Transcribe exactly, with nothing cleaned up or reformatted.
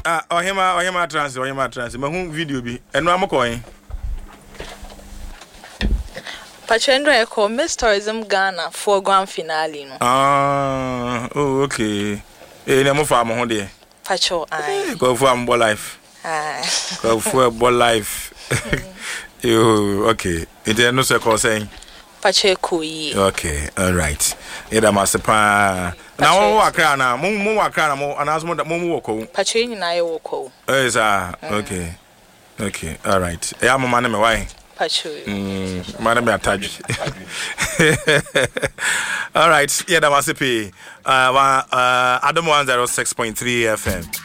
Ah, ohima ohima trans ohima trans. Me hu video bi. Eno amkoyin. Pachendo eko Miss Tourism Ghana for grand finale no. Ah, oh okay. Eh na mo fa mo ho de. Pacho ai. Go for am life. Ah. Go for life. You okay. It no se call saying. Pacho koyi. Okay, all right. Ida masepa. Na wo wakra na mo mo wakra na mo anaso mo mo woko. Pacho nyina ye woko. Eh sir. Okay. Okay, all right. Ya mama na me why? Pacho. Mm, madam attach. All right. Yeah, that was it. Uh, uh, Adam one oh six point three F M.